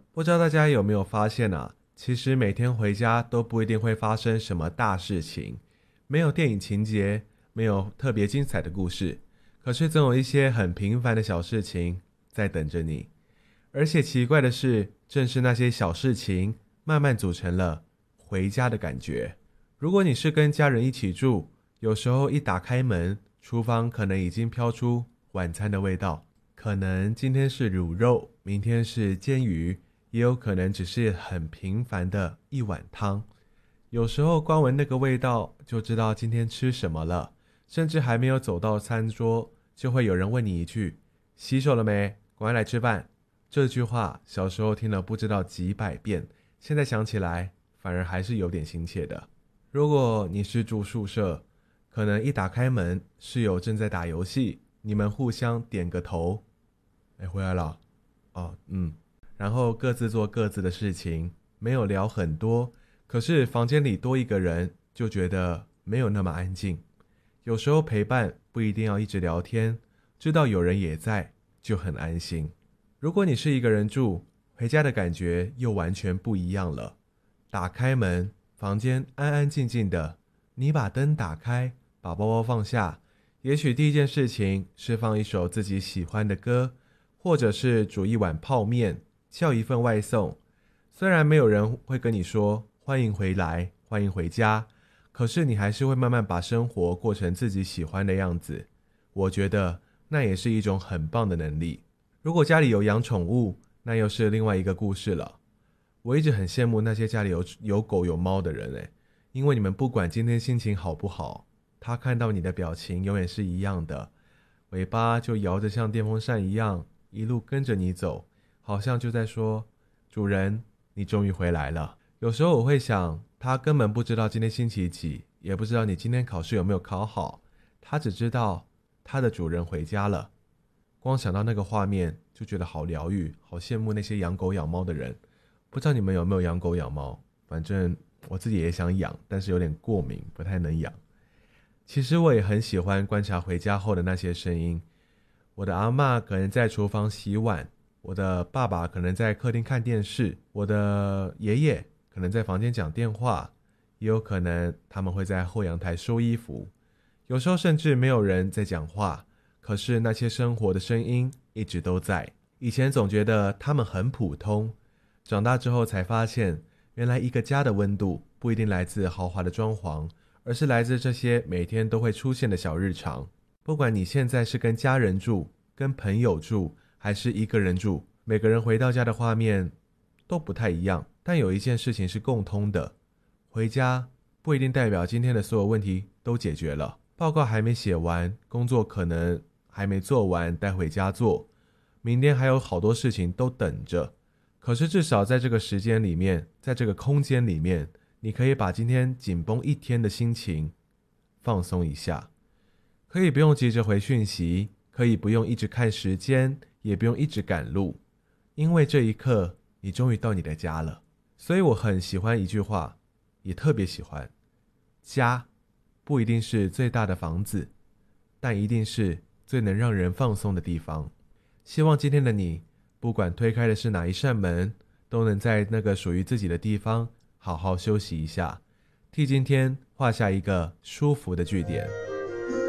不知道大家有没有发现啊，其实每天回家都不一定会发生什么大事情，没有电影情节，没有特别精彩的故事，可是总有一些很平凡的小事情在等着你。而且奇怪的是，正是那些小事情慢慢组成了回家的感觉。如果你是跟家人一起住，有时候一打开门，厨房可能已经飘出晚餐的味道，可能今天是卤肉，明天是煎鱼，也有可能只是很平凡的一碗汤。有时候光闻那个味道就知道今天吃什么了，甚至还没有走到餐桌，就会有人问你一句：洗手了没？赶快来吃饭。这句话小时候听了不知道几百遍，现在想起来反而还是有点亲切的。如果你是住宿舍，可能一打开门，室友正在打游戏，你们互相点个头，回来了。然后各自做各自的事情，没有聊很多，可是房间里多一个人就觉得没有那么安静。有时候陪伴不一定要一直聊天，知道有人也在就很安心。如果你是一个人住，回家的感觉又完全不一样了。打开门，房间安安静静的，你把灯打开，把包包放下，也许第一件事情是放一首自己喜欢的歌，或者是煮一碗泡面，叫一份外送。虽然没有人会跟你说欢迎回来，欢迎回家，可是你还是会慢慢把生活过成自己喜欢的样子。我觉得那也是一种很棒的能力。如果家里有养宠物，那又是另外一个故事了。我一直很羡慕那些家里有狗有猫的人因为你们不管今天心情好不好，它看到你的表情永远是一样的，尾巴就摇着像电风扇一样，一路跟着你走，好像就在说：主人，你终于回来了。有时候我会想，它根本不知道今天星期几，也不知道你今天考试有没有考好，它只知道它的主人回家了。光想到那个画面就觉得好疗愈，好羡慕那些养狗养猫的人。不知道你们有没有养狗养猫，反正我自己也想养，但是有点过敏，不太能养。其实我也很喜欢观察回家后的那些声音。我的阿嬷可能在厨房洗碗，我的爸爸可能在客厅看电视，我的爷爷可能在房间讲电话，也有可能他们会在后阳台收衣服。有时候甚至没有人在讲话，可是那些生活的声音一直都在。以前总觉得他们很普通，长大之后才发现，原来一个家的温度不一定来自豪华的装潢，而是来自这些每天都会出现的小日常。不管你现在是跟家人住，跟朋友住，还是一个人住，每个人回到家的画面都不太一样，但有一件事情是共通的：回家不一定代表今天的所有问题都解决了，报告还没写完，工作可能还没做完，带回家做，明天还有好多事情都等着。可是至少在这个时间里面，在这个空间里面，你可以把今天紧绷一天的心情放松一下，可以不用急着回讯息，可以不用一直看时间，也不用一直赶路，因为这一刻你终于到你的家了。所以我很喜欢一句话，也特别喜欢：家不一定是最大的房子，但一定是最能让人放松的地方。希望今天的你，不管推开的是哪一扇门，都能在那个属于自己的地方好好休息一下，替今天画下一个舒服的句点。